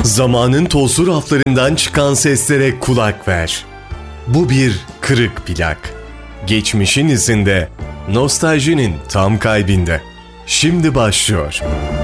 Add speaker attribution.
Speaker 1: Zamanın tozlu raflarından çıkan seslere kulak ver. Bu bir kırık plak. Geçmişin izinde, nostaljinin tam kalbinde. Şimdi başlıyor.